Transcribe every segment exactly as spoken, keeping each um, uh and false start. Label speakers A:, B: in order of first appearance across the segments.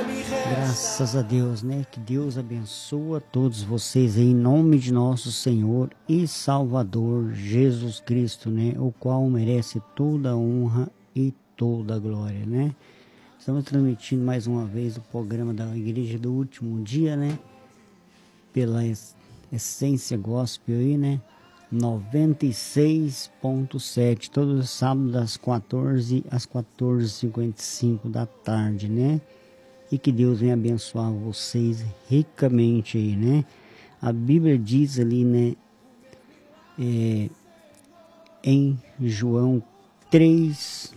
A: Graças a Deus, né? Que Deus abençoe a todos vocês em nome de nosso Senhor e Salvador Jesus Cristo, né? O qual merece toda a honra e toda a glória, né? Estamos transmitindo mais uma vez o programa da Igreja do Último Dia, né? Pela Essência Gospel aí, né? noventa e seis ponto sete, todos os sábados das quatorze às quatorze e cinquenta e cinco da tarde, né? E que Deus venha abençoar vocês ricamente aí, né? A Bíblia diz ali, né? É, em João três,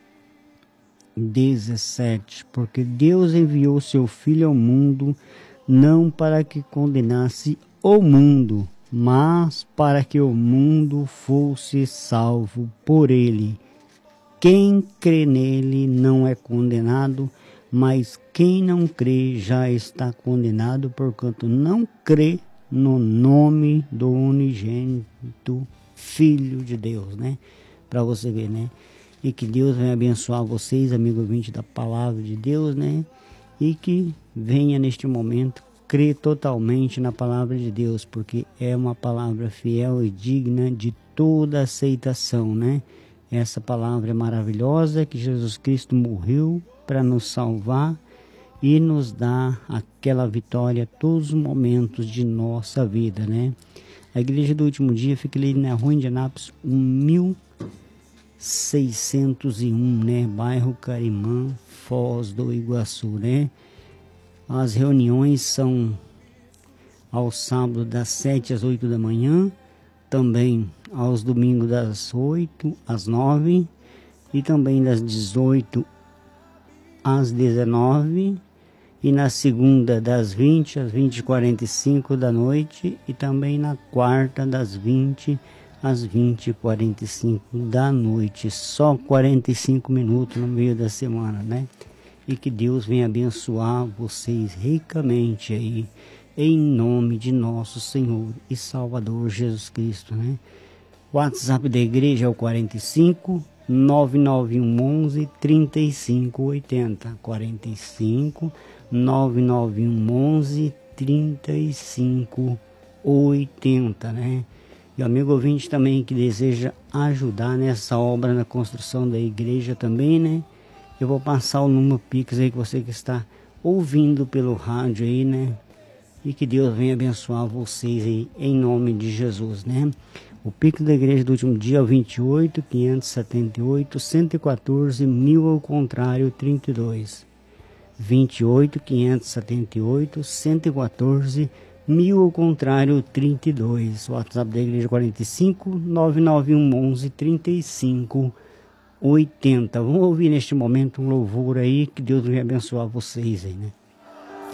A: dezessete, porque Deus enviou seu Filho ao mundo, não para que condenasse o mundo, mas para que o mundo fosse salvo por ele. Quem crê nele não é condenado, mas quem não crê já está condenado, porquanto não crê no nome do unigênito Filho de Deus, né? Para você ver, né? E que Deus venha abençoar vocês, amigo ouvinte da Palavra de Deus, né? E que venha neste momento crer totalmente na Palavra de Deus, porque é uma palavra fiel e digna de toda aceitação, né? Essa palavra é maravilhosa, que Jesus Cristo morreu para nos salvar e nos dar aquela vitória todos os momentos de nossa vida, né? A Igreja do Último Dia fica ali na Rua Indianápolis, mil seiscentos e um, né? Bairro Carimã, Foz do Iguaçu, né? As reuniões são aos sábados das sete às oito da manhã, também aos domingos das oito às nove e também das dezoito às dezenove e na segunda das vinte às vinte e quarenta e cinco da noite e também na quarta das vinte às vinte e quarenta e cinco da noite, só quarenta e cinco minutos no meio da semana, né? E que Deus venha abençoar vocês ricamente aí, em nome de nosso Senhor e Salvador Jesus Cristo, né? O WhatsApp da igreja é o quarenta e cinco, nove nove um onze, trinta e cinco oitenta, quarenta e cinco, nove nove um onze, trinta e cinco oitenta, né? E o amigo ouvinte também que deseja ajudar nessa obra na construção da igreja também, né? Eu vou passar o número Pix aí que você que está ouvindo pelo rádio aí, né? E que Deus venha abençoar vocês aí, em nome de Jesus, né? O Pix da Igreja do Último Dia é o vinte e oito, quinhentos e setenta e oito, cento e quatorze, mil ao contrário, trinta e dois. vinte e oito, quinhentos e setenta e oito, cento e quatorze, mil ao contrário, trinta e dois. O WhatsApp da Igreja quarenta e cinco, nove nove um onze, trinta e cinco oitenta. Vamos ouvir neste momento um louvor aí, que Deus venha abençoar vocês aí, né?